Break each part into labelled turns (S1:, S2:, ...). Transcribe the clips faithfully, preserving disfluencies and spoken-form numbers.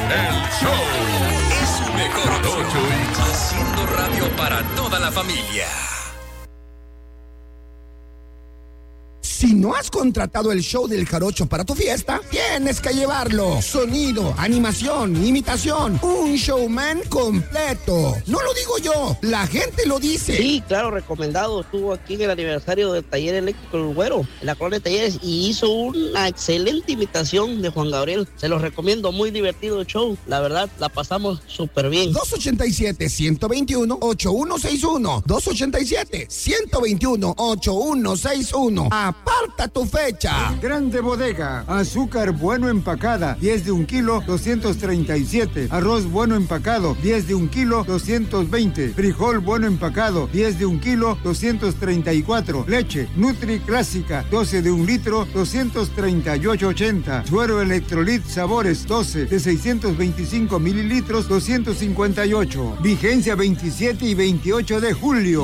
S1: el show.
S2: Es su mejor opción. Haciendo radio para toda la familia.
S3: Si no has contratado el show del Jarocho para tu fiesta, tienes que llevarlo. Sonido, animación, imitación, un showman completo. No lo digo yo, la gente lo dice.
S4: Sí, claro, recomendado. Estuvo aquí en el aniversario del taller eléctrico El Güero, en la colonia de Talleres, y hizo una excelente imitación de Juan Gabriel. Se los recomiendo, muy divertido el show. La verdad, la pasamos súper bien.
S3: dos ochenta y siete, ciento veintiuno, ochenta y uno sesenta y uno. dos ochenta y siete, ciento veintiuno, ochenta y uno sesenta y uno. Aparta tu fecha.
S5: Grande Bodega. Azúcar bueno empacada, diez de un kilo, doscientos treinta y siete. Arroz bueno empacado, diez de un kilo, doscientos veinte. Frijol bueno empacado, diez de un kilo, doscientos treinta y cuatro. Leche Nutri Clásica, doce de un litro, doscientos treinta y ocho ochenta. Suero Electrolit Sabores, doce de seiscientos veinticinco mililitros, doscientos cincuenta y ocho. Vigencia veintisiete y veintiocho de julio.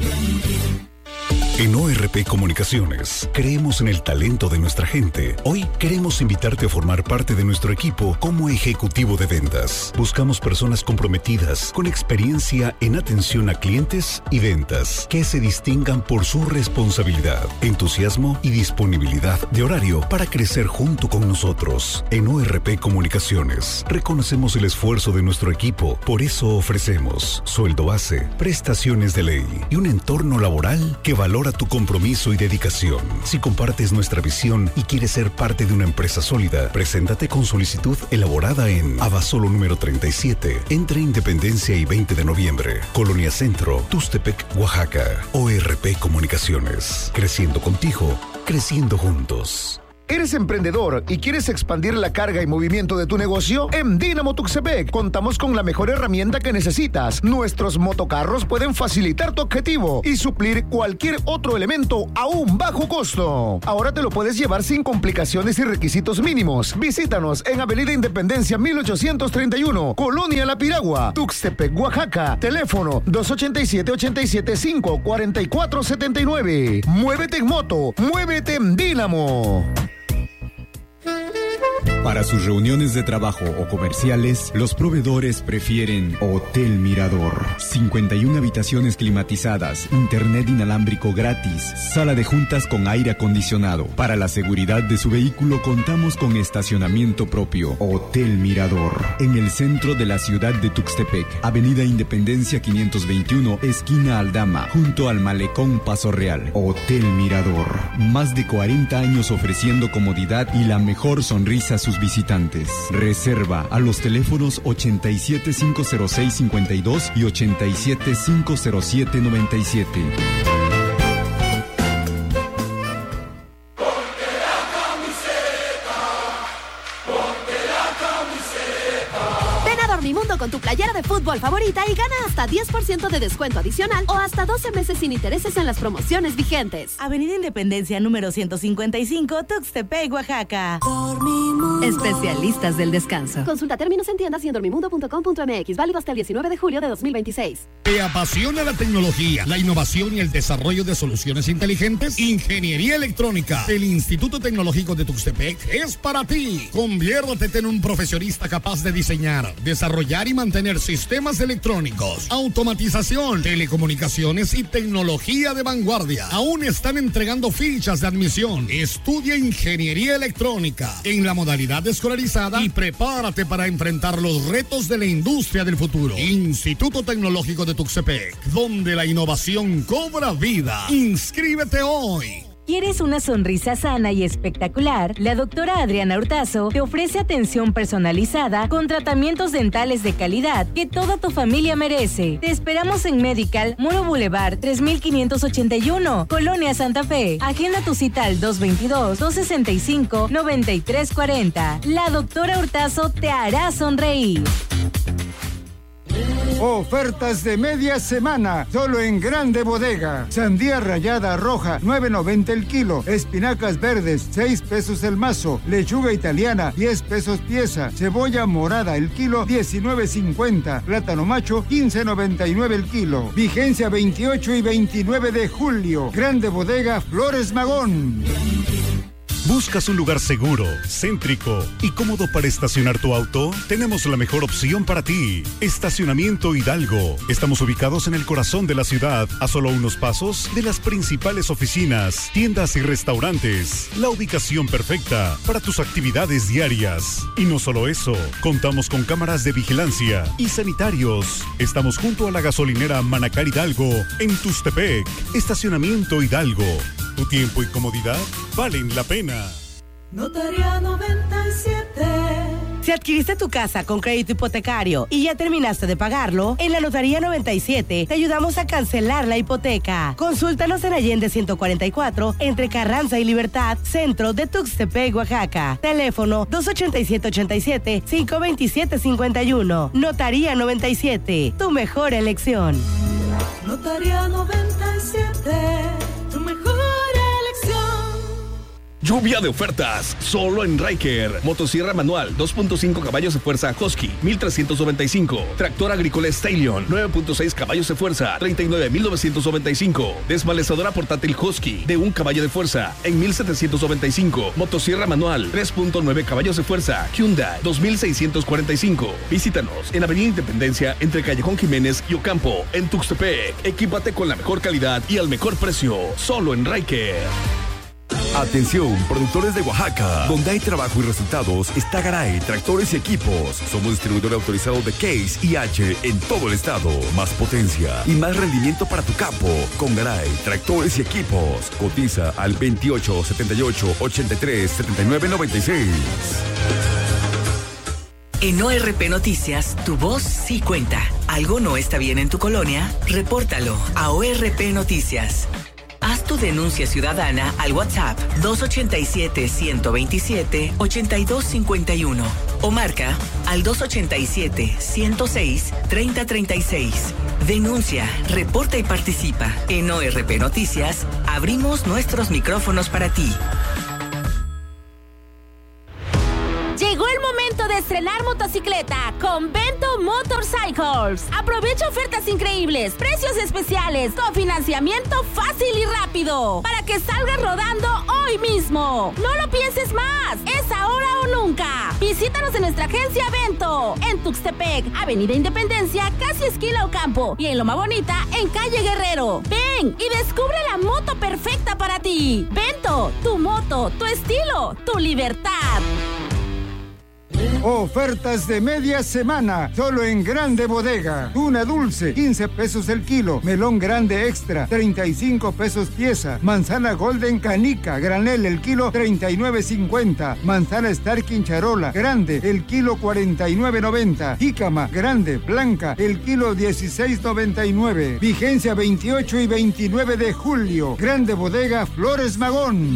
S6: En O R P Comunicaciones, creemos en el talento de nuestra gente. Hoy queremos invitarte a formar parte de nuestro equipo como ejecutivo de ventas. Buscamos personas comprometidas, con experiencia en atención a clientes y ventas, que se distingan por su responsabilidad, entusiasmo y disponibilidad de horario para crecer junto con nosotros. En O R P Comunicaciones, reconocemos el esfuerzo de nuestro equipo. Por eso ofrecemos sueldo base, prestaciones de ley y un entorno laboral que valora tu compromiso y dedicación. Si compartes nuestra visión y quieres ser parte de una empresa sólida, preséntate con solicitud elaborada en Abasolo número treinta y siete, entre Independencia y veinte de noviembre, Colonia Centro, Tuxtepec, Oaxaca. O R P Comunicaciones. Creciendo contigo, creciendo juntos.
S7: ¿Eres emprendedor y quieres expandir la carga y movimiento de tu negocio? En Dínamo Tuxtepec contamos con la mejor herramienta que necesitas. Nuestros motocarros pueden facilitar tu objetivo y suplir cualquier otro elemento a un bajo costo. Ahora te lo puedes llevar sin complicaciones y requisitos mínimos. Visítanos en Avenida Independencia mil ochocientos treinta y uno, Colonia La Piragua, Tuxtepec, Oaxaca. Teléfono dos ochenta y siete, ochenta y siete cinco, cuarenta y cuatro setenta y nueve. Muévete en moto, muévete en Dínamo.
S8: Para sus reuniones de trabajo o comerciales, los proveedores prefieren Hotel Mirador. cincuenta y una habitaciones climatizadas, internet inalámbrico gratis, sala de juntas con aire acondicionado. Para la seguridad de su vehículo contamos con estacionamiento propio. Hotel Mirador. En el centro de la ciudad de Tuxtepec, Avenida Independencia quinientos veintiuno, esquina Aldama, junto al Malecón Paso Real. Hotel Mirador. Más de cuarenta años ofreciendo comodidad y la mejor sonrisa a sus visitantes. Reserva a los teléfonos ochenta y siete, cinco cero seis, cincuenta y dos y ochenta y siete, cinco cero siete, noventa y siete.
S9: Dormimundo con tu playera de fútbol favorita y gana hasta diez por ciento de descuento adicional o hasta doce meses sin intereses en las promociones vigentes.
S10: Avenida Independencia número ciento cincuenta y cinco, Tuxtepec, Oaxaca.
S9: Dormimundo. Especialistas del descanso. Consulta términos en tiendas y en dormimundo punto com punto m x. Válido hasta el diecinueve de julio de dos mil veintiséis.
S11: ¿Te apasiona la tecnología, la innovación y el desarrollo de soluciones inteligentes? Ingeniería Electrónica del Instituto Tecnológico de Tuxtepec es para ti. Conviértete en un profesionista capaz de diseñar, desarrollar y mantener sistemas electrónicos, automatización, telecomunicaciones y tecnología de vanguardia. Aún están entregando fichas de admisión. Estudia Ingeniería Electrónica en la modalidad escolarizada y prepárate para enfrentar los retos de la industria del futuro. Instituto Tecnológico de Tuxtepec, donde la innovación cobra vida. Inscríbete hoy.
S10: ¿Quieres una sonrisa sana y espectacular? La doctora Adriana Hurtazo te ofrece atención personalizada con tratamientos dentales de calidad que toda tu familia merece. Te esperamos en Medical, Moro Boulevard tres mil quinientos ochenta y uno, Colonia Santa Fe. Agenda tu cita al dos veintidós, dos sesenta y cinco, noventa y tres cuarenta. La doctora Hurtazo te hará sonreír.
S5: Ofertas de media semana, solo en Grande Bodega. Sandía rallada roja, nueve noventa el kilo. Espinacas verdes, seis pesos el mazo. Lechuga italiana, diez pesos pieza. Cebolla morada el kilo, diecinueve cincuenta. Plátano macho, quince noventa y nueve el kilo. Vigencia veintiocho y veintinueve de julio. Grande Bodega, Flores Magón.
S6: ¿Buscas un lugar seguro, céntrico y cómodo para estacionar tu auto? Tenemos la mejor opción para ti. Estacionamiento Hidalgo. Estamos ubicados en el corazón de la ciudad, a solo unos pasos de las principales oficinas, tiendas y restaurantes. La ubicación perfecta para tus actividades diarias. Y no solo eso, contamos con cámaras de vigilancia y sanitarios. Estamos junto a la gasolinera Manacar Hidalgo en Tuxtepec. Estacionamiento Hidalgo. Tu tiempo y comodidad valen la pena.
S1: Notaría noventa y siete.
S12: Si adquiriste tu casa con crédito hipotecario y ya terminaste de pagarlo, en la Notaría noventa y siete te ayudamos a cancelar la hipoteca. Consúltanos en Allende ciento cuarenta y cuatro, entre Carranza y Libertad, centro de Tuxtepec, Oaxaca. Teléfono dos ochenta y siete, ochenta y siete, cinco veintisiete, cincuenta y uno. Notaría noventa y siete, tu mejor elección.
S1: Notaría noventa y siete, tu mejor elección.
S13: Lluvia de ofertas, solo en Ryker. Motosierra manual, dos punto cinco caballos de fuerza Husky, mil trescientos noventa y cinco. Tractor agrícola Stallion, nueve punto seis caballos de fuerza, treinta y nueve mil novecientos noventa y cinco. Desmalezadora portátil Husky, de un caballo de fuerza, en mil setecientos noventa y cinco. Motosierra manual, tres punto nueve caballos de fuerza, Hyundai, dos mil seiscientos cuarenta y cinco. Visítanos en Avenida Independencia, entre Callejón Jiménez y Ocampo, en Tuxtepec. Equípate con la mejor calidad y al mejor precio, solo en Ryker.
S14: Atención, productores de Oaxaca. Donde hay trabajo y resultados está Garay Tractores y Equipos. Somos distribuidor autorizado de Case y H en todo el estado. Más potencia y más rendimiento para tu campo. Con Garay Tractores y Equipos. Cotiza al veintiocho, setenta y ocho, ochenta y tres, setenta y nueve, noventa y seis.
S15: En O R P Noticias, tu voz sí cuenta. ¿Algo no está bien en tu colonia? Repórtalo a O R P Noticias. Haz tu denuncia ciudadana al WhatsApp dos ochenta y siete, ciento veintisiete, ochenta y dos cincuenta y uno o marca al dos ochenta y siete, ciento seis, treinta treinta y seis. Denuncia, reporta y participa. En O R P Noticias, abrimos nuestros micrófonos para ti.
S16: Llegó el momento de estrenar motocicleta con Bento Motorcycles. Aprovecha ofertas increíbles, precios especiales, con financiamiento fácil y rápido, para que salgas rodando hoy mismo. No lo pienses más, es ahora o nunca. Visítanos en nuestra agencia Bento, en Tuxtepec, Avenida Independencia, casi esquina Ocampo, y en Loma Bonita, en calle Guerrero. Ven y descubre la moto perfecta para ti. Bento, tu moto, tu estilo, tu libertad.
S5: Ofertas de media semana, solo en Grande Bodega. Tuna dulce, quince pesos el kilo. Melón grande extra, treinta y cinco pesos pieza. Manzana golden canica, granel el kilo, treinta y nueve cincuenta. Manzana Starkin charola, grande, el kilo, cuarenta y nueve noventa. Jícama, grande, blanca, el kilo, dieciséis noventa y nueve. Vigencia veintiocho y veintinueve de julio. Grande Bodega, Flores Magón.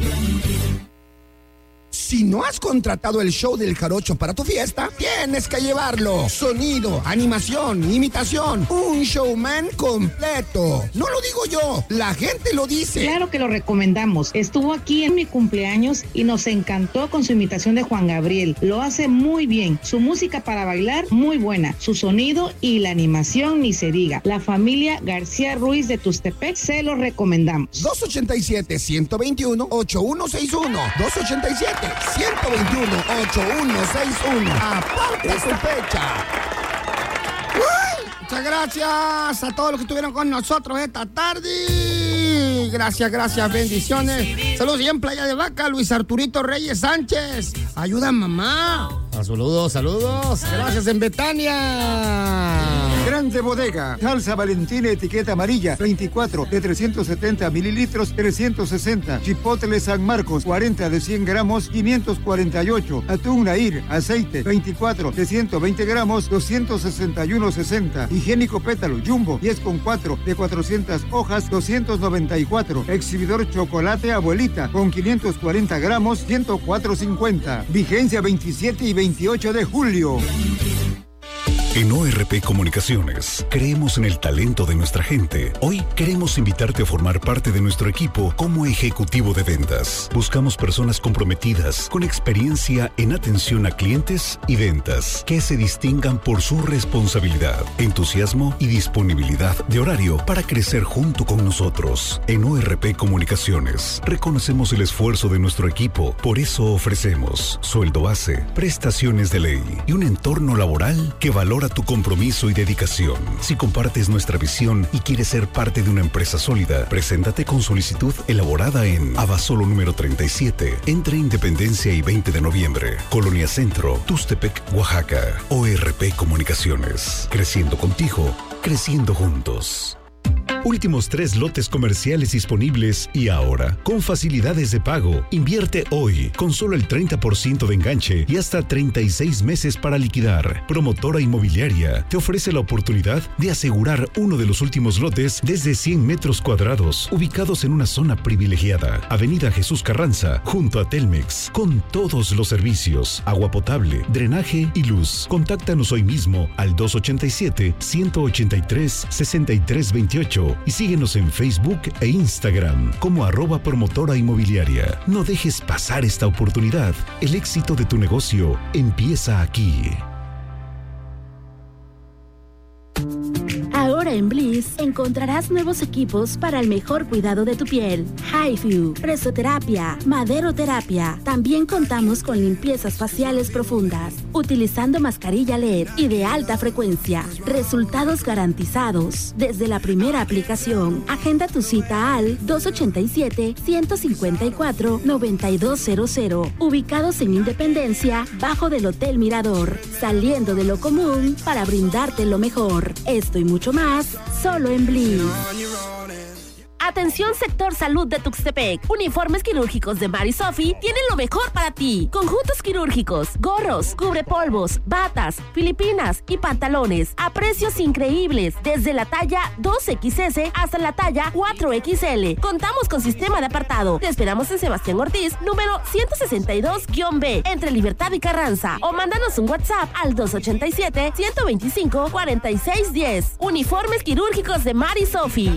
S3: Si no has contratado el show del Jarocho para tu fiesta, tienes que llevarlo. Sonido, animación, imitación, un showman completo. No lo digo yo, la gente lo dice.
S17: Claro que lo recomendamos. Estuvo aquí en mi cumpleaños y nos encantó con su imitación de Juan Gabriel. Lo hace muy bien. Su música para bailar, muy buena. Su sonido y la animación, ni se diga. La familia García Ruiz de Tuxtepec, se lo recomendamos.
S3: dos ochenta y siete, ciento veintiuno, ochenta y uno sesenta y uno. dos ochenta y siete, ciento veintiuno, ochenta y uno sesenta y uno. Aparte su fecha. ¡Uy! Muchas gracias a todos los que estuvieron con nosotros esta tarde. Gracias, gracias, bendiciones. Saludos y en Playa de Vaca, Luis Arturito Reyes Sánchez. Ayuda a mamá. Saludos, saludos. Gracias en Betania.
S5: Grande Bodega, salsa Valentina, etiqueta amarilla, veinticuatro de trescientos setenta mililitros, trescientos sesenta. Chipotle San Marcos, cuarenta de cien gramos, quinientos cuarenta y ocho. Atún Nair, aceite, veinticuatro de ciento veinte gramos, doscientos sesenta y uno sesenta. Higiénico Pétalo, Jumbo, diez con cuatro de cuatrocientas hojas, doscientos noventa y cuatro. Exhibidor Chocolate Abuelita, con quinientos cuarenta gramos, ciento cuatro cincuenta. Vigencia veintisiete y veintiocho de julio.
S6: En O R P Comunicaciones, creemos en el talento de nuestra gente. Hoy queremos invitarte a formar parte de nuestro equipo como ejecutivo de ventas. Buscamos personas comprometidas, con experiencia en atención a clientes y ventas, que se distingan por su responsabilidad, entusiasmo y disponibilidad de horario para crecer junto con nosotros. En O R P Comunicaciones, reconocemos el esfuerzo de nuestro equipo. Por eso ofrecemos sueldo base, prestaciones de ley y un entorno laboral que valora tu compromiso y dedicación. Si compartes nuestra visión y quieres ser parte de una empresa sólida, preséntate con solicitud elaborada en Abasolo número treinta y siete, entre Independencia y veinte de noviembre, Colonia Centro, Tuxtepec, Oaxaca. O R P Comunicaciones. Creciendo contigo, creciendo juntos. Últimos tres lotes comerciales disponibles y ahora, con facilidades de pago. Invierte hoy, con solo el treinta por ciento de enganche y hasta treinta y seis meses para liquidar. Promotora Inmobiliaria te ofrece la oportunidad de asegurar uno de los últimos lotes desde cien metros cuadrados, ubicados en una zona privilegiada. Avenida Jesús Carranza, junto a Telmex, con todos los servicios, agua potable, drenaje y luz. Contáctanos hoy mismo al dos ochenta y siete, ciento ochenta y tres, sesenta y tres veintiocho y síguenos en Facebook e Instagram como arroba promotora inmobiliaria. No dejes pasar esta oportunidad. El éxito de tu negocio empieza aquí.
S9: Ahora en Bliss encontrarás nuevos equipos para el mejor cuidado de tu piel. HiFu, presoterapia, maderoterapia. También contamos con limpiezas faciales profundas, utilizando mascarilla L E D y de alta frecuencia. Resultados garantizados desde la primera aplicación. Agenda tu cita al dos ochenta y siete, ciento cincuenta y cuatro, noventa y dos cero cero. Ubicados en Independencia, bajo del Hotel Mirador. Saliendo de lo común para brindarte lo mejor. Esto y mucho más, solo en Bliss.
S16: Atención sector salud de Tuxtepec. Uniformes quirúrgicos de Mari Sofi tienen lo mejor para ti. Conjuntos quirúrgicos, gorros, cubrepolvos, batas, filipinas y pantalones a precios increíbles desde la talla dos equis ese hasta la talla cuatro equis ele. Contamos con sistema de apartado. Te esperamos en Sebastián Ortiz, número ciento sesenta y dos B, entre Libertad y Carranza, o mándanos un WhatsApp al dos ochenta y siete, ciento veinticinco, cuarenta y seis diez. Uniformes quirúrgicos de Mari Sofi.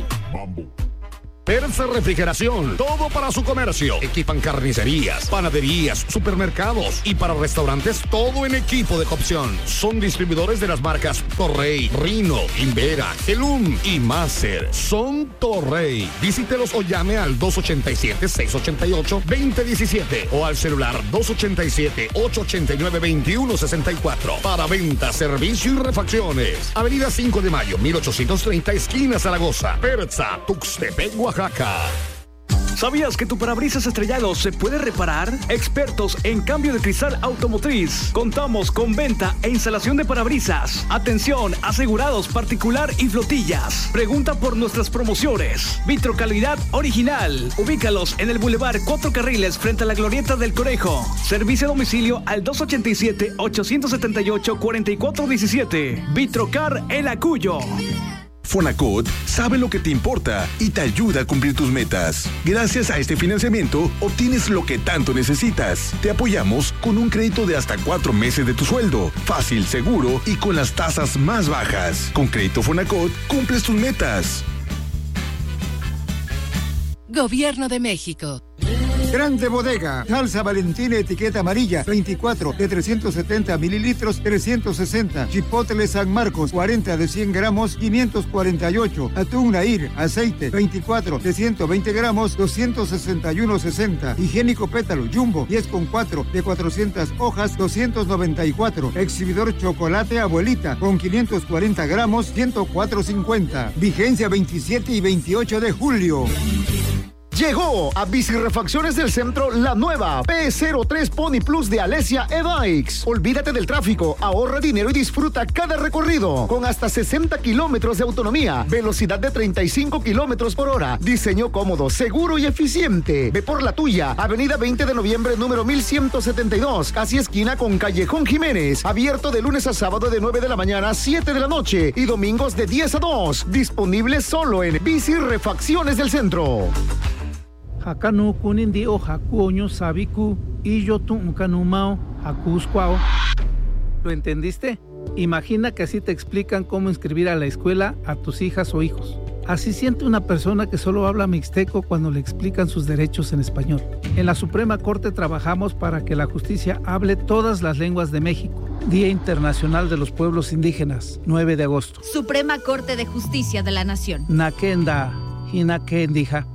S11: Persa Refrigeración, todo para su comercio. Equipan carnicerías, panaderías, supermercados y para restaurantes, todo en equipo de cocción. Son distribuidores de las marcas Torrey, Rino, Invera, Elum y Master. Son Torrey. Visítelos o llame al dos ochenta y siete, seiscientos ochenta y ocho, veinte diecisiete o al celular dos ochenta y siete, ochocientos ochenta y nueve, veintiuno sesenta y cuatro. Para venta, servicio y refacciones. Avenida cinco de mayo, mil ochocientos treinta, esquina Zaragoza. Persa, Tuxtepec, Oaxaca.
S18: ¿Sabías que tu parabrisas estrellado se puede reparar? Expertos en cambio de cristal automotriz. Contamos con venta e instalación de parabrisas. Atención, asegurados particular y flotillas. Pregunta por nuestras promociones. Vitrocalidad original. Ubícalos en el Boulevard Cuatro Carriles frente a la Glorieta del Conejo. Servicio a domicilio al dos ochenta y siete, ochocientos setenta y ocho, cuarenta y cuatro diecisiete. Vitrocar El Acuyo.
S14: Fonacot sabe lo que te importa y te ayuda a cumplir tus metas. Gracias a este financiamiento, obtienes lo que tanto necesitas. Te apoyamos con un crédito de hasta cuatro meses de tu sueldo. Fácil, seguro y con las tasas más bajas. Con Crédito Fonacot, cumples tus metas.
S19: Gobierno de México.
S5: Grande Bodega, salsa Valentina etiqueta amarilla, veinticuatro de trescientos setenta mililitros, trescientos sesenta. Chipotle San Marcos, cuarenta de cien gramos, quinientos cuarenta y ocho. Atún Nair, aceite, veinticuatro de ciento veinte gramos, doscientos sesenta y uno sesenta. Higiénico Pétalo, Jumbo, diez con cuatro de cuatrocientas hojas, doscientos noventa y cuatro. Exhibidor Chocolate Abuelita, con quinientos cuarenta gramos, ciento cuatro cincuenta. Vigencia veintisiete y veintiocho de julio.
S7: Llegó a Bicirrefacciones del Centro la nueva P cero tres Pony Plus de Alesia e-Bikes. Olvídate del tráfico, ahorra dinero y disfruta cada recorrido. Con hasta sesenta kilómetros de autonomía, velocidad de treinta y cinco kilómetros por hora, diseño cómodo, seguro y eficiente. Ve por la tuya, Avenida veinte de noviembre, número mil ciento setenta y dos, casi esquina con Callejón Jiménez. Abierto de lunes a sábado de nueve de la mañana a siete de la noche y domingos de diez a dos. Disponible solo en Bicirrefacciones del Centro.
S20: Hakanu kunindi o hakuoño sabiku y yo tu kanumao hakuskwao. ¿Lo entendiste? Imagina que así te explican cómo inscribir a la escuela a tus hijas o hijos. Así siente una persona que solo habla mixteco cuando le explican sus derechos en español. En la Suprema Corte trabajamos para que la justicia hable todas las lenguas de México. Día Internacional de los Pueblos Indígenas, nueve de agosto.
S21: Suprema Corte de Justicia de la Nación.
S20: Nakenda, Hinakendija.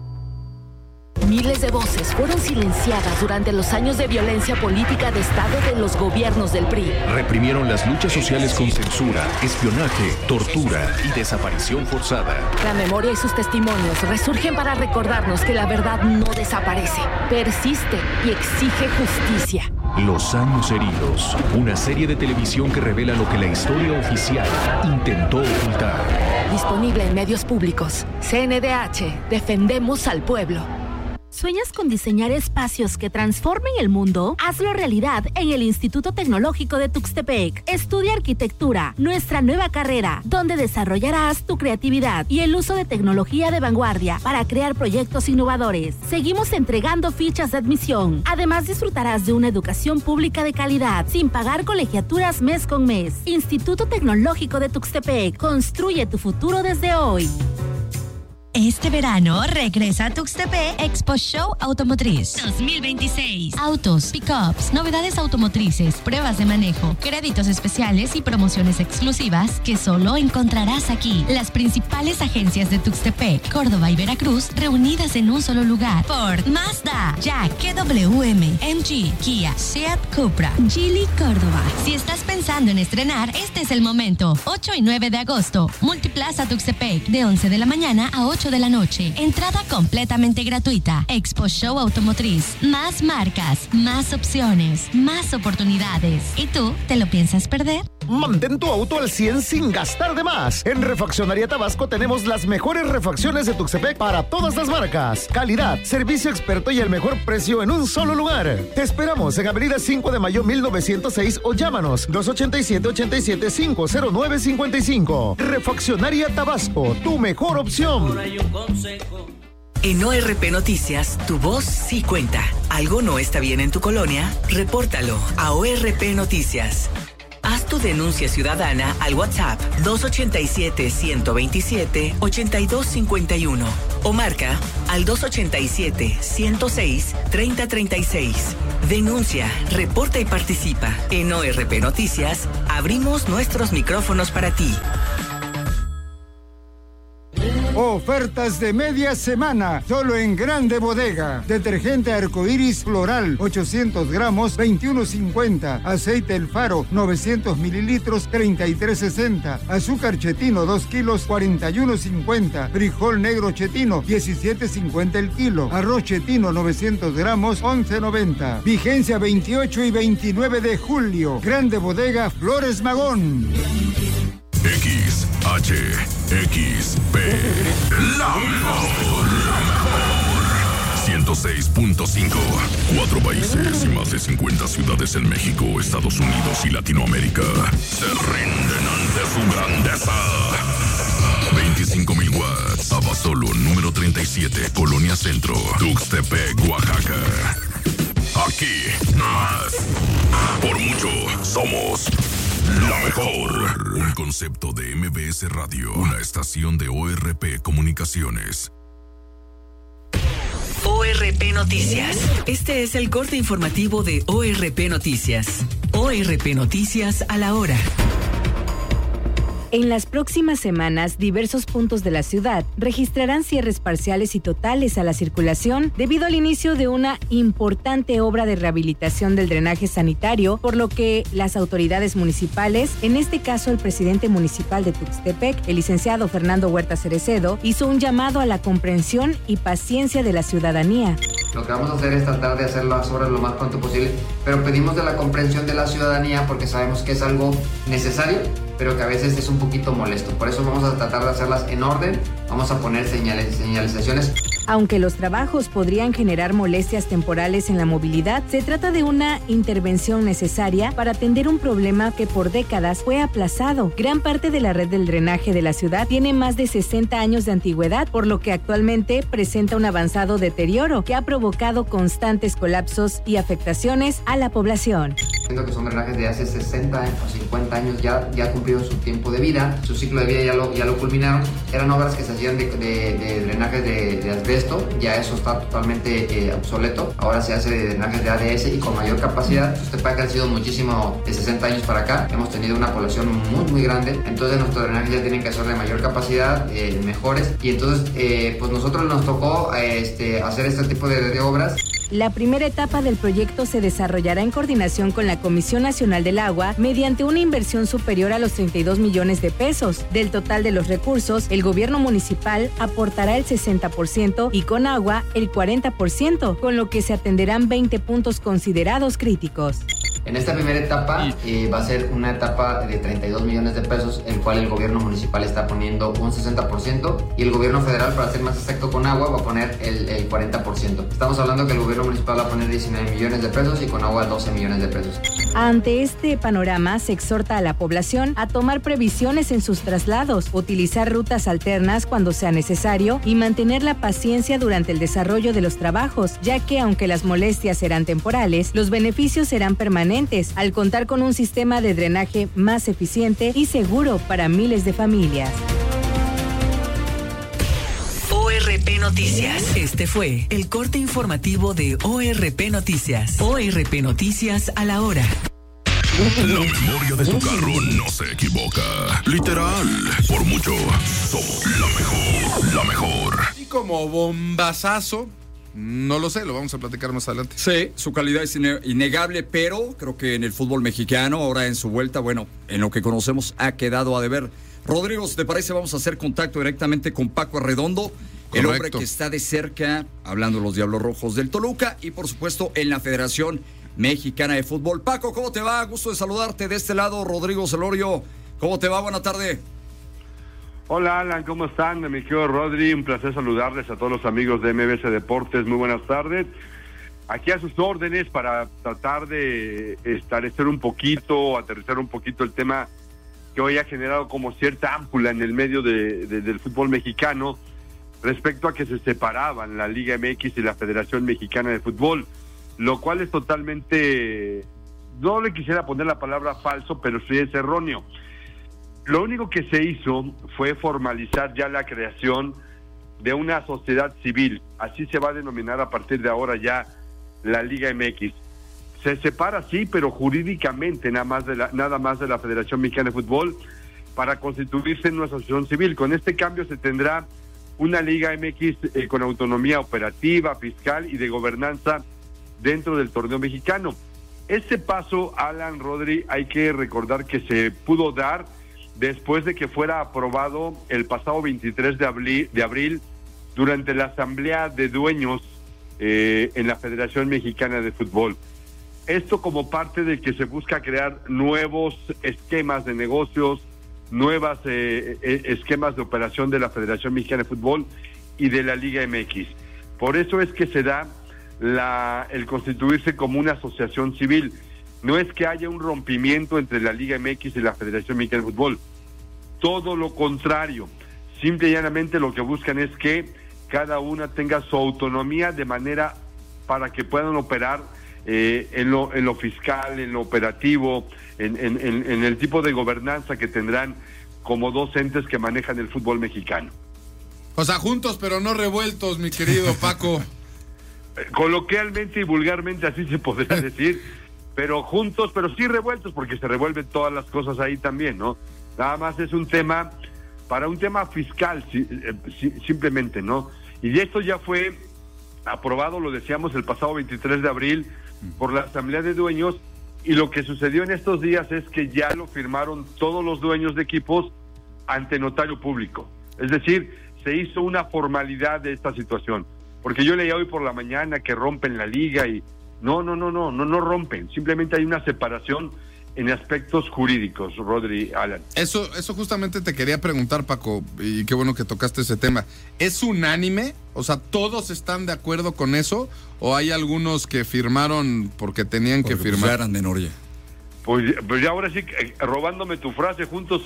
S22: Miles de voces fueron silenciadas durante los años de violencia política de Estado de los gobiernos del P R I.
S23: Reprimieron las luchas sociales con censura, espionaje, tortura y desaparición forzada.
S22: La memoria y sus testimonios resurgen para recordarnos que la verdad no desaparece, persiste y exige justicia.
S23: Los años heridos, una serie de televisión que revela lo que la historia oficial intentó ocultar.
S22: Disponible en medios públicos. C N D H, defendemos al pueblo.
S9: ¿Sueñas con diseñar espacios que transformen el mundo? Hazlo realidad en el Instituto Tecnológico de Tuxtepec. Estudia arquitectura, nuestra nueva carrera, donde desarrollarás tu creatividad y el uso de tecnología de vanguardia para crear proyectos innovadores. Seguimos entregando fichas de admisión. Además, disfrutarás de una educación pública de calidad, sin pagar colegiaturas mes con mes. Instituto Tecnológico de Tuxtepec. Construye tu futuro desde hoy.
S24: Este verano regresa a Tuxtepec Expo Show Automotriz dos mil veintiséis. Autos, pickups, novedades automotrices, pruebas de manejo, créditos especiales y promociones exclusivas que solo encontrarás aquí. Las principales agencias de Tuxtepec, Córdoba y Veracruz reunidas en un solo lugar. Ford, Mazda, Jack, K W M, M G, Kia, Seat, Cupra, Geely, Córdoba. Si estás pensando en estrenar, este es el momento. ocho y nueve de agosto, Multiplaza Tuxtepec, de once de la mañana a ocho de la noche. Entrada completamente gratuita. Expo Show Automotriz. Más marcas, más opciones, más oportunidades. ¿Y tú, te lo piensas perder?
S7: Mantén tu auto al cien sin gastar de más. En Refaccionaria Tabasco tenemos las mejores refacciones de Tuxtepec para todas las marcas. Calidad, servicio experto y el mejor precio en un solo lugar. Te esperamos en Avenida cinco de mayo mil novecientos seis o llámanos dos ochenta y siete, ochenta y siete, cinco cero nueve cincuenta y cinco. Refaccionaria Tabasco, tu mejor opción.
S15: En O R P Noticias, tu voz sí cuenta. ¿Algo no está bien en tu colonia? Repórtalo a O R P Noticias. Haz tu denuncia ciudadana al WhatsApp dos ochenta y siete, ciento veintisiete, ochenta y dos cincuenta y uno o marca al dos ochenta y siete, ciento seis, treinta treinta y seis. Denuncia, reporta y participa. En O R P Noticias, abrimos nuestros micrófonos para ti.
S5: Ofertas de media semana, solo en Grande Bodega. Detergente Arcoiris Floral, ochocientos gramos, veintiuno cincuenta. Aceite El Faro, novecientos mililitros, treinta y tres sesenta. Azúcar Chetino, dos kilos, cuarenta y uno cincuenta. Frijol negro Chetino, diecisiete cincuenta el kilo. Arroz Chetino, novecientos gramos, once noventa. Vigencia veintiocho y veintinueve de julio. Grande Bodega Flores Magón.
S14: X, H, X, P, la mejor, la mejor. ciento seis punto cinco. Cuatro países y más de cincuenta ciudades en México, Estados Unidos y Latinoamérica se rinden ante su grandeza. veinticinco mil watts. Abasolo, número treinta y siete, Colonia Centro, Tuxtepec, Oaxaca. Aquí, más. Por mucho, somos la mejor. Un concepto de M B S Radio, una estación de O R P Comunicaciones.
S15: O R P Noticias. Este es el corte informativo de O R P Noticias. O R P Noticias a la hora.
S10: En las próximas semanas, diversos puntos de la ciudad registrarán cierres parciales y totales a la circulación debido al inicio de una importante obra de rehabilitación del drenaje sanitario, por lo que las autoridades municipales, en este caso el presidente municipal de Tuxtepec, el licenciado Fernando Huerta Cerecedo, hizo un llamado a la comprensión y paciencia de la ciudadanía.
S25: Lo que vamos a hacer es tratar de hacer las obras lo más pronto posible, pero pedimos de la comprensión de la ciudadanía porque sabemos que es algo necesario, pero que a veces es un poquito molesto. Por eso vamos a tratar de hacerlas en orden, vamos a poner señales, señalizaciones.
S10: Aunque los trabajos podrían generar molestias temporales en la movilidad, se trata de una intervención necesaria para atender un problema que por décadas fue aplazado. Gran parte de la red del drenaje de la ciudad tiene más de sesenta años de antigüedad, por lo que actualmente presenta un avanzado deterioro que ha provocado constantes colapsos y afectaciones a la población.
S25: Siento que son drenajes de hace sesenta o cincuenta años, ya, ya cumplieron su tiempo de vida, su ciclo de vida ya lo, ya lo culminaron. Eran obras que se hacían de, de, de drenajes de, de asbesto, ya eso está totalmente eh, obsoleto. Ahora se hace de drenajes de A D S y con mayor capacidad. Tuxtepec ha crecido muchísimo de sesenta años para acá. Hemos tenido una población muy, muy grande. Entonces nuestros drenajes ya tienen que ser de mayor capacidad, eh, mejores. Y entonces, eh, pues nosotros nos tocó eh, este, hacer este tipo de, de obras.
S10: La primera etapa del proyecto se desarrollará en coordinación con la Comisión Nacional del Agua mediante una inversión superior a los treinta y dos millones de pesos. Del total de los recursos, el gobierno municipal aportará el sesenta por ciento y Conagua el cuarenta por ciento, con lo que se atenderán veinte puntos considerados críticos.
S25: En esta primera etapa eh, va a ser una etapa de treinta y dos millones de pesos, el cual el gobierno municipal está poniendo un sesenta por ciento y el gobierno federal, para ser más exacto con agua, va a poner el, el cuarenta por ciento. Estamos hablando que el gobierno municipal va a poner diecinueve millones de pesos y con agua doce millones de pesos.
S10: Ante este panorama, se exhorta a la población a tomar previsiones en sus traslados, utilizar rutas alternas cuando sea necesario y mantener la paciencia durante el desarrollo de los trabajos, ya que aunque las molestias serán temporales, los beneficios serán permanentes al contar con un sistema de drenaje más eficiente y seguro para miles de familias.
S15: O R P Noticias. Este fue el corte informativo de O R P Noticias. O R P Noticias a la hora.
S1: La memoria de tu carro no se equivoca. Literal, por mucho, somos la mejor, la mejor.
S2: Y como bombazazo, no lo sé, lo vamos a platicar más adelante.
S4: Sí, su calidad es innegable, pero creo que en el fútbol mexicano, ahora en su vuelta, bueno, en lo que conocemos ha quedado a deber. Rodrigo, ¿te parece? Vamos a hacer contacto directamente con Paco Arredondo, correcto, el hombre que está de cerca, hablando de los Diablos Rojos del Toluca y por supuesto en la Federación Mexicana de Fútbol. Paco, ¿cómo te va? Gusto de saludarte de este lado, Rodrigo Celorio. ¿Cómo te va? Buena tarde.
S8: Hola Alan, ¿cómo están? Mi querido Rodri, un placer saludarles a todos los amigos de M B C Deportes, muy buenas tardes. Aquí a sus órdenes para tratar de establecer un poquito, aterrizar un poquito el tema que hoy ha generado como cierta ámpula en el medio de, de, del fútbol mexicano respecto a que se separaban la Liga M X y la Federación Mexicana de Fútbol, lo cual es totalmente, no le quisiera poner la palabra falso, pero sí es erróneo. Lo único que se hizo fue formalizar ya la creación de una sociedad civil, así se va a denominar a partir de ahora ya la Liga M X. Se separa sí, pero jurídicamente nada más de la, nada más de la Federación Mexicana de Fútbol para constituirse en una asociación civil. Con este cambio se tendrá una Liga M X eh, con autonomía operativa, fiscal y de gobernanza dentro del torneo mexicano. Este paso, Alan, Rodri, hay que recordar que se pudo dar después de que fuera aprobado el pasado veintitrés de abril, de abril durante la Asamblea de Dueños eh, en la Federación Mexicana de Fútbol. Esto como parte de que se busca crear nuevos esquemas de negocios, nuevas eh, esquemas de operación de la Federación Mexicana de Fútbol y de la Liga M X. Por eso es que se da la, el constituirse como una asociación civil. No es que haya un rompimiento entre la Liga M X y la Federación Mexicana de Fútbol. Todo lo contrario. Simple y llanamente lo que buscan es que cada una tenga su autonomía de manera para que puedan operar eh, en, lo, en lo fiscal, en lo operativo, en, en, en, en el tipo de gobernanza que tendrán como dos entes que manejan el fútbol mexicano.
S2: O sea, juntos pero no revueltos, mi querido Paco.
S8: Coloquialmente y vulgarmente así se podría decir, pero juntos, pero sí revueltos, porque se revuelven todas las cosas ahí también, ¿no? Nada más es un tema, para un tema fiscal, sí, sí, simplemente, ¿no? Y esto ya fue aprobado, lo decíamos, el pasado veintitrés de abril por la Asamblea de Dueños, y lo que sucedió en estos días es que ya lo firmaron todos los dueños de equipos ante notario público. Es decir, se hizo una formalidad de esta situación, porque yo leía hoy por la mañana que rompen la liga y no, no, no, no, no, no rompen, simplemente hay una separación en aspectos jurídicos, Rodri, Alan.
S2: Eso, eso justamente te quería preguntar, Paco, y qué bueno que tocaste ese tema. ¿Es unánime? O sea, ¿todos están de acuerdo con eso? ¿O hay algunos que firmaron porque tenían porque que firmar?
S4: Pues eran de Noria.
S8: Pues, pues ya ahora sí, eh, robándome tu frase, juntos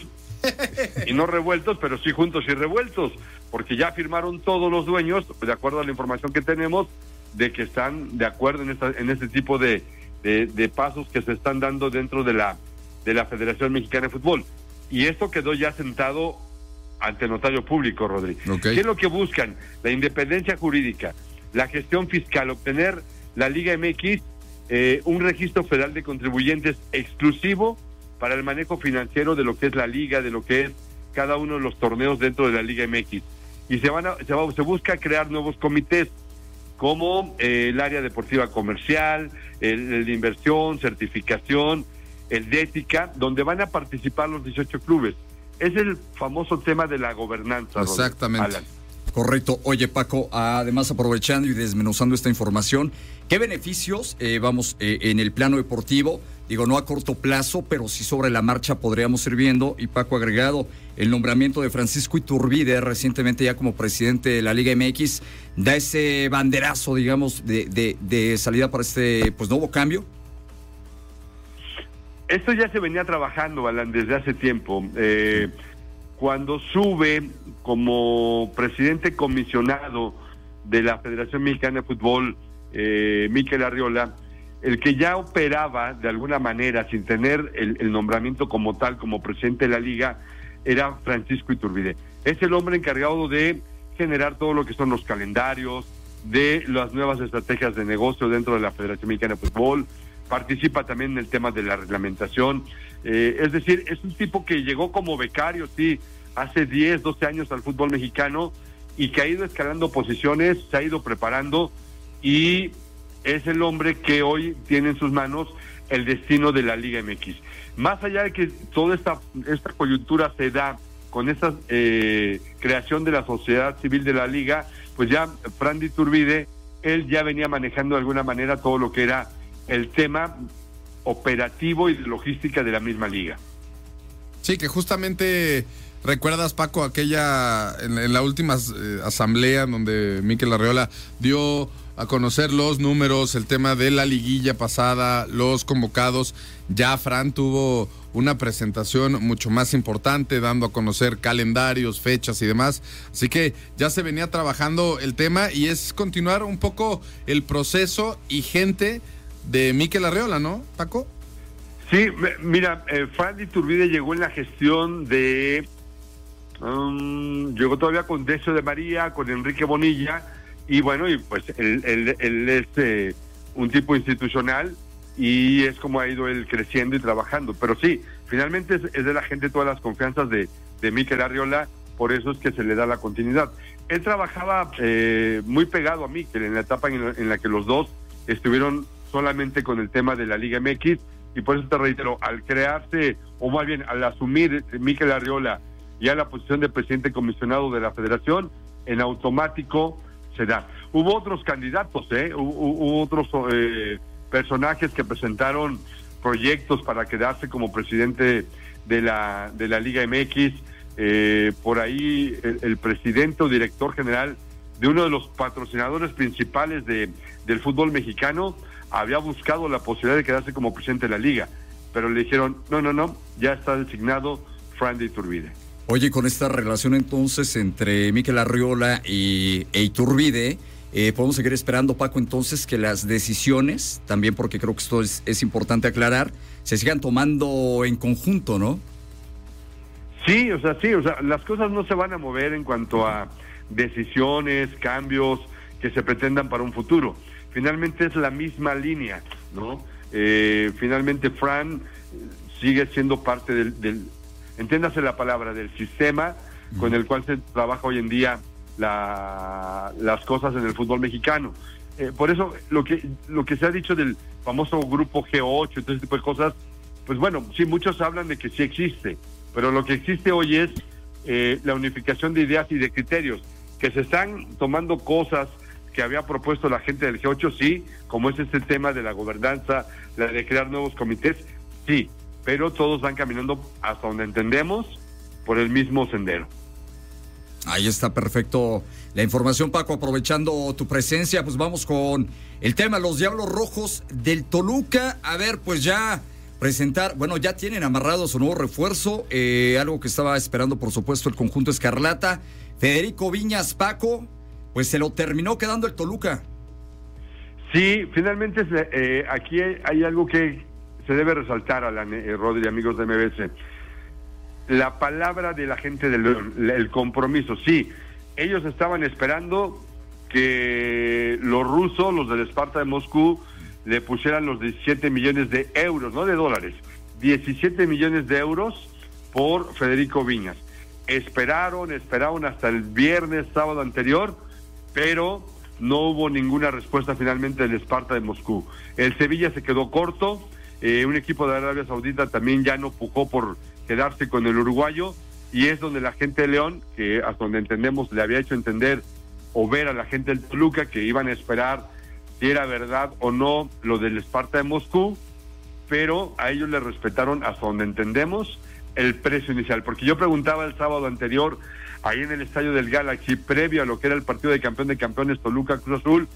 S8: y no revueltos, pero sí juntos y revueltos, porque ya firmaron todos los dueños, de acuerdo a la información que tenemos, de que están de acuerdo en, esta, en este tipo de, de, de pasos que se están dando dentro de la, de la Federación Mexicana de Fútbol. Y esto quedó ya sentado ante notario público, Rodri.
S2: Okay.
S8: ¿Qué es lo que buscan? La independencia jurídica, la gestión fiscal, obtener la Liga M X, eh, un registro federal de contribuyentes exclusivo para el manejo financiero de lo que es la liga, de lo que es cada uno de los torneos dentro de la Liga M X. Y se van a, se, va, se busca crear nuevos comités, como eh, el área deportiva comercial, el, el de inversión, certificación, el de ética, donde van a participar los dieciocho clubes. Es el famoso tema de la gobernanza.
S2: Exactamente.
S8: Alan.
S4: Correcto. Oye, Paco, además aprovechando y desmenuzando esta información, ¿qué beneficios, eh, vamos, eh, en el plano deportivo, digo, no a corto plazo, pero sí sobre la marcha podríamos ir viendo? Y Paco, agregado, el nombramiento de Francisco Iturbide recientemente ya como presidente de la Liga M X, da ese banderazo, digamos, de, de, de salida para este pues nuevo cambio.
S8: Esto ya se venía trabajando, Alan, desde hace tiempo. Eh, cuando sube como presidente comisionado de la Federación Mexicana de Fútbol, eh, Mikel Arriola, el que ya operaba de alguna manera sin tener el, el nombramiento como tal, como presidente de la liga, era Francisco Iturbide. Es el hombre encargado de generar todo lo que son los calendarios, de las nuevas estrategias de negocio dentro de la Federación Mexicana de Fútbol, participa también en el tema de la reglamentación, eh, es decir, es un tipo que llegó como becario, sí, hace diez, doce años al fútbol mexicano y que ha ido escalando posiciones, se ha ido preparando y es el hombre que hoy tiene en sus manos el destino de la Liga M X. Más allá de que toda esta, esta coyuntura se da con esta eh, creación de la sociedad civil de la Liga, pues ya Fran Iturbide, él ya venía manejando de alguna manera todo lo que era el tema operativo y de logística de la misma liga.
S2: Sí, que justamente recuerdas, Paco, aquella en, en la última eh, asamblea donde Mikel Arriola dio a conocer los números, el tema de la liguilla pasada, los convocados. Ya Fran tuvo una presentación mucho más importante, dando a conocer calendarios, fechas y demás. Así que ya se venía trabajando el tema y es continuar un poco el proceso y gente de Mikel Arriola, ¿no, Paco?
S8: Sí, mira, eh, Fran Iturbide llegó en la gestión de... Um, llegó todavía con Decio de María, con Enrique Bonilla, y bueno, y pues él, él, él es eh, un tipo institucional y es como ha ido él creciendo y trabajando. Pero sí, finalmente es, es de la gente todas las confianzas de, de Mikel Arriola, por eso es que se le da la continuidad. Él trabajaba eh, muy pegado a Mikel en la etapa en la, en la que los dos estuvieron solamente con el tema de la Liga M X, y por eso te reitero, al crearse, o más bien al asumir Mikel Arriola ya la posición de presidente comisionado de la federación, en automático se da. Hubo otros candidatos, ¿eh? Hubo, hubo otros eh, personajes que presentaron proyectos para quedarse como presidente de la, de la Liga M X, eh, por ahí el, el presidente o director general de uno de los patrocinadores principales de, del fútbol mexicano, había buscado la posibilidad de quedarse como presidente de la liga, pero le dijeron, no, no, no, ya está designado Fran Iturbide.
S4: Oye, con esta relación entonces entre Mikel Arriola y e Iturbide, eh, podemos seguir esperando, Paco, entonces que las decisiones, también porque creo que esto es, es importante aclarar, se sigan tomando en conjunto, ¿no?
S8: Sí, o sea, sí, o sea, las cosas no se van a mover en cuanto a decisiones, cambios que se pretendan para un futuro. Finalmente es la misma línea, ¿no? Eh, finalmente Fran sigue siendo parte del, del, entiéndase la palabra, del sistema uh-huh. con el cual se trabaja hoy en día la, las cosas en el fútbol mexicano. Eh, por eso lo que lo que se ha dicho del famoso grupo G ocho y todo ese tipo de cosas, pues bueno, sí, muchos hablan de que sí existe, pero lo que existe hoy es eh, la unificación de ideas y de criterios, que se están tomando cosas que había propuesto la gente del G ocho, sí, como es este tema de la gobernanza, la de crear nuevos comités, sí, pero todos van caminando hasta donde entendemos por el mismo sendero.
S4: Ahí está, perfecto la información, Paco. Aprovechando tu presencia, pues vamos con el tema, los Diablos Rojos del Toluca. A ver, pues ya presentar, bueno, ya tienen amarrado su nuevo refuerzo, eh, algo que estaba esperando, por supuesto, el conjunto Escarlata. Federico Viñas, Paco, pues se lo terminó quedando el Toluca.
S8: Sí, finalmente eh, aquí hay, hay algo que se debe resaltar, Alan, eh, Rodri, amigos de M B S. La palabra de la gente del León, el compromiso. Sí, ellos estaban esperando que los rusos, los del Sparta de Moscú, le pusieran los diecisiete millones de euros, no de dólares, diecisiete millones de euros por Federico Viñas. Esperaron, esperaron hasta el viernes, sábado anterior, pero no hubo ninguna respuesta finalmente del Sparta de Moscú. El Sevilla se quedó corto, eh, un equipo de Arabia Saudita también ya no pujó por quedarse con el uruguayo, y es donde la gente de León, que hasta donde entendemos le había hecho entender o ver a la gente del Toluca que iban a esperar si era verdad o no lo del Sparta de Moscú, pero a ellos les respetaron, hasta donde entendemos, el precio inicial. Porque yo preguntaba el sábado anterior, ahí en el estadio del Galaxy, previo a lo que era el partido de campeón de campeones Toluca Cruz Azul,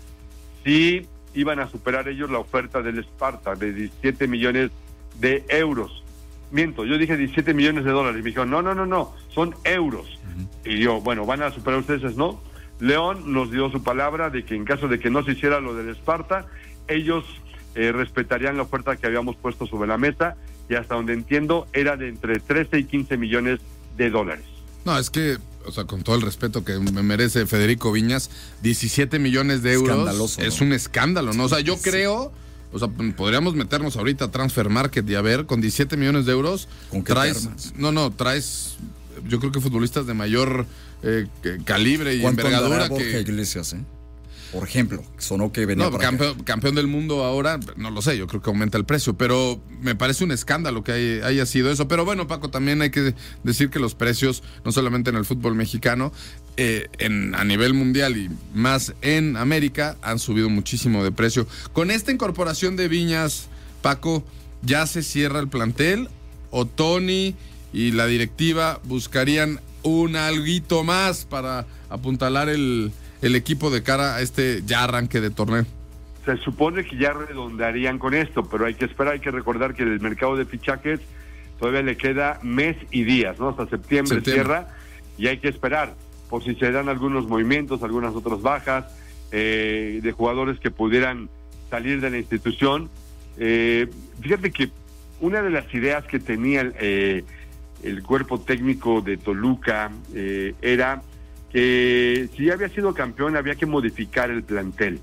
S8: si iban a superar ellos la oferta del Sparta de diecisiete millones de euros. Miento, yo dije diecisiete millones de dólares, y me dijeron, no, no, no, no, son euros. Uh-huh. Y yo, bueno, ¿van a superar ustedes? No. León nos dio su palabra de que en caso de que no se hiciera lo del Sparta, ellos eh, respetarían la oferta que habíamos puesto sobre la mesa, y hasta donde entiendo era de entre trece y quince millones de dólares.
S2: No, es que, o sea, con todo el respeto que me merece Federico Viñas, diecisiete millones de euros es ¿no? un escándalo, ¿no? O sea, yo sí. creo, o sea, podríamos meternos ahorita a Transfer Market y a ver, con diecisiete millones de euros,
S4: ¿con qué
S2: traes, no, no, traes, yo creo que futbolistas de mayor eh, calibre y envergadura
S4: que Borja Iglesias, ¿eh? Por ejemplo, sonó que venía
S2: no,
S4: para
S2: campeón,
S4: acá.
S2: campeón del mundo ahora, no lo sé, yo creo que aumenta el precio, pero me parece un escándalo que hay, haya sido eso. Pero bueno, Paco, también hay que decir que los precios, no solamente en el fútbol mexicano, eh, en, a nivel mundial y más en América, han subido muchísimo de precio. Con esta incorporación de Viñas, Paco, ¿ya se cierra el plantel? ¿O Tony y la directiva buscarían un alguito más para apuntalar el... el equipo de cara a este ya arranque de torneo?
S8: Se supone que ya redondearían con esto, pero hay que esperar, hay que recordar que el mercado de fichajes todavía le queda mes y días, ¿no? Hasta septiembre, septiembre. cierra, y hay que esperar por si se dan algunos movimientos, algunas otras bajas, eh, de jugadores que pudieran salir de la institución. Eh, fíjate que una de las ideas que tenía el, eh, el cuerpo técnico de Toluca eh, era que si ya había sido campeón había que modificar el plantel,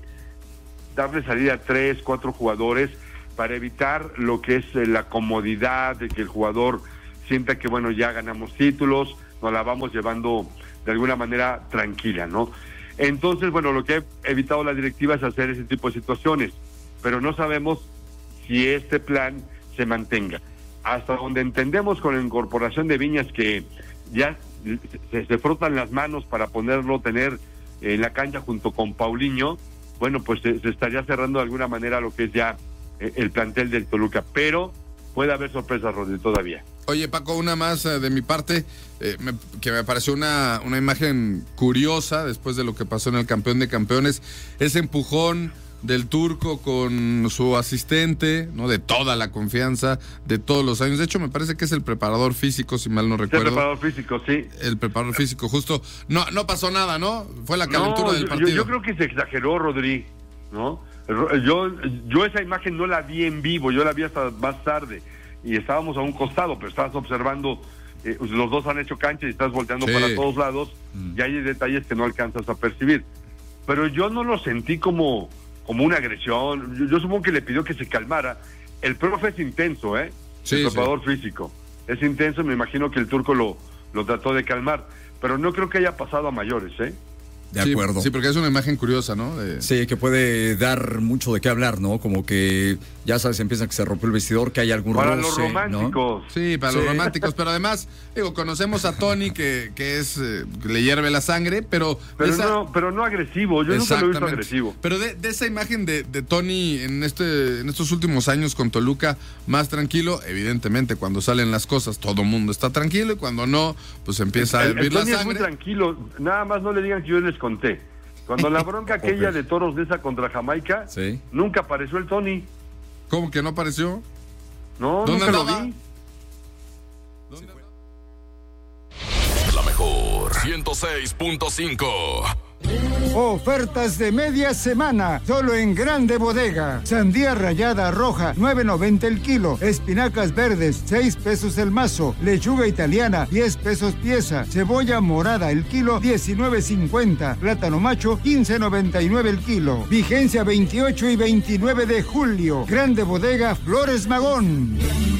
S8: darle salida a tres, cuatro jugadores para evitar lo que es la comodidad de que el jugador sienta que bueno, ya ganamos títulos, nos la vamos llevando de alguna manera tranquila, ¿no? Entonces, bueno, lo que ha evitado la directiva es hacer ese tipo de situaciones, pero no sabemos si este plan se mantenga. Hasta donde entendemos con la incorporación de Viñas, que ya Se, se frotan las manos para poderlo tener en la cancha junto con Paulinho, bueno, pues se, se estaría cerrando de alguna manera lo que es ya eh, el plantel del Toluca, pero puede haber sorpresas, Rodri, todavía.
S2: Oye, Paco, una más eh, de mi parte, eh, me, que me pareció una, una imagen curiosa después de lo que pasó en el campeón de campeones, ese empujón del Turco con su asistente, ¿no? De toda la confianza, de todos los años. De hecho, me parece que es el preparador físico, si mal no recuerdo.
S8: El preparador físico, sí.
S2: El preparador físico, justo. No no pasó nada, ¿no? Fue la calentura
S8: no,
S2: del partido.
S8: Yo, yo creo que se exageró, Rodri, ¿no? Yo, yo esa imagen no la vi en vivo, yo la vi hasta más tarde. Y estábamos a un costado, pero estabas observando, eh, los dos han hecho cancha y estás volteando sí. para todos lados, mm. y hay detalles que no alcanzas a percibir. Pero yo no lo sentí como... como una agresión. Yo, yo supongo que le pidió que se calmara. El profe es intenso, ¿eh?
S2: Sí,
S8: el preparador
S2: sí.
S8: físico. Es intenso, me imagino que el Turco lo, lo trató de calmar. Pero no creo que haya pasado a mayores, ¿eh?
S4: De
S2: sí,
S4: acuerdo.
S2: Sí, porque es una imagen curiosa, ¿no? De...
S4: Sí, que puede dar mucho de qué hablar, ¿no? Como que, ya sabes, empieza que se rompió el vestidor, que hay algún
S8: para
S4: roce,
S8: los románticos.
S4: ¿no?
S2: Sí, para
S4: sí.
S2: los románticos. Pero además, digo, conocemos a Tony, que, que es eh, que le hierve la sangre, pero...
S8: Pero,
S2: esa...
S8: no, pero no agresivo, yo nunca lo he visto agresivo.
S2: Pero de, de esa imagen de, de Tony en, este, en estos últimos años con Toluca, más tranquilo, evidentemente, cuando salen las cosas, todo mundo está tranquilo, y cuando no, pues empieza
S8: el,
S2: a hervir
S8: el
S2: la
S8: Tony
S2: sangre.
S8: Es muy tranquilo, nada más no le digan que yo les conté. Cuando la bronca aquella de Toros de esa contra Jamaica,
S4: sí.
S8: nunca apareció el Tony.
S2: ¿Cómo que no apareció?
S8: No,
S2: ¿Dónde
S8: nunca
S2: andaba?
S8: lo vi.
S1: La mejor ciento seis punto cinco.
S5: Ofertas de media semana, solo en Grande Bodega. Sandía rallada roja, nueve noventa el kilo. Espinacas verdes, seis pesos el mazo. Lechuga italiana, diez pesos pieza. Cebolla morada el kilo, diecinueve cincuenta. Plátano macho, quince noventa y nueve el kilo. Vigencia veintiocho y veintinueve de julio. Grande Bodega, Flores Magón.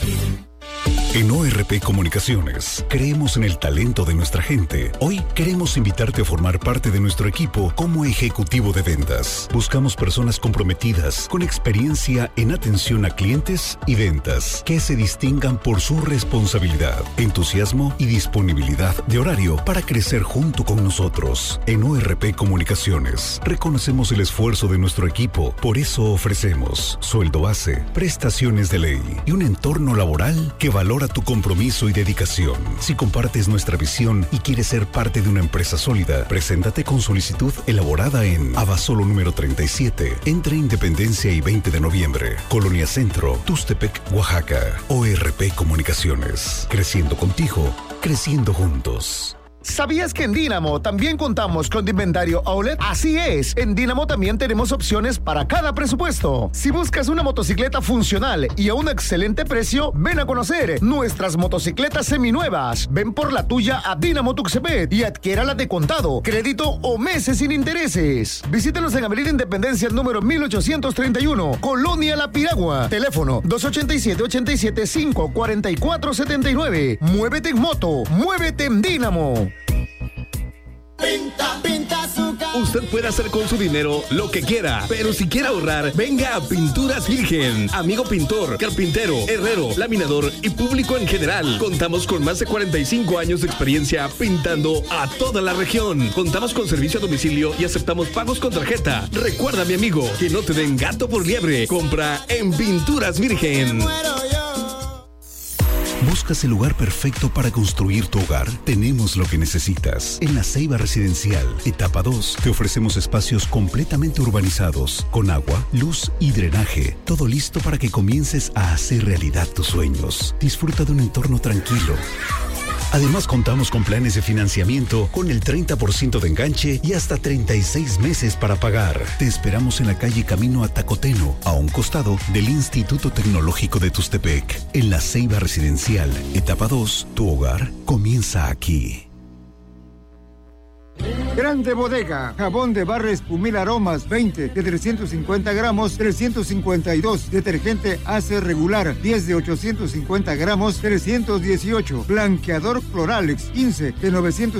S3: En O R P Comunicaciones, creemos en el talento de nuestra gente. Hoy queremos invitarte a formar parte de nuestro equipo como ejecutivo de ventas. Buscamos personas comprometidas, con experiencia en atención a clientes y ventas, que se distingan por su responsabilidad, entusiasmo y disponibilidad de horario para crecer junto con nosotros. En O R P Comunicaciones, reconocemos el esfuerzo de nuestro equipo, por eso ofrecemos sueldo base, prestaciones de ley y un entorno laboral que valora tu compromiso y dedicación. Si compartes nuestra visión y quieres ser parte de una empresa sólida, preséntate con solicitud elaborada en Abasolo número treinta y siete, entre Independencia y veinte de noviembre, Colonia Centro, Tuxtepec, Oaxaca. O R P Comunicaciones. Creciendo contigo, creciendo juntos.
S7: ¿Sabías que en Dínamo también contamos con inventario outlet? Así es, en Dínamo también tenemos opciones para cada presupuesto. Si buscas una motocicleta funcional y a un excelente precio, ven a conocer nuestras motocicletas seminuevas. Ven por la tuya a Dínamo Tuxtepec y adquiérala de contado, crédito o meses sin intereses. Visítanos en Avenida Independencia número mil ochocientos treinta y uno, Colonia La Piragua. Teléfono dos ochenta y siete, ochenta y siete, cinco, cuarenta y cuatro setenta y nueve. Muévete en moto, muévete en Dínamo.
S6: Pinta, pinta su casa. Usted puede hacer con su dinero lo que quiera, pero si quiere ahorrar, venga a Pinturas Virgen. Amigo pintor, carpintero, herrero, laminador y público en general. Contamos con más de cuarenta y cinco años de experiencia pintando a toda la región. Contamos con servicio a domicilio y aceptamos pagos con tarjeta. Recuerda, mi amigo, que no te den gato por liebre. Compra en Pinturas Virgen.
S3: ¿Buscas el lugar perfecto para construir tu hogar? Tenemos lo que necesitas. En La Ceiba Residencial, etapa dos, te ofrecemos espacios completamente urbanizados, con agua, luz y drenaje. Todo listo para que comiences a hacer realidad tus sueños. Disfruta de un entorno tranquilo. Además, contamos con planes de financiamiento con el treinta por ciento de enganche y hasta treinta y seis meses para pagar. Te esperamos en la calle Camino a Tacoteno, a un costado del Instituto Tecnológico de Tuxtepec. En La Ceiba Residencial, etapa dos, tu hogar comienza aquí.
S5: Grande Bodega, jabón de barra Espumil Aromas veinte de trescientos cincuenta gramos, trescientos cincuenta y dos. Detergente Ace regular diez de ochocientos cincuenta gramos, trescientos dieciocho. Blanqueador Cloralex quince de novecientos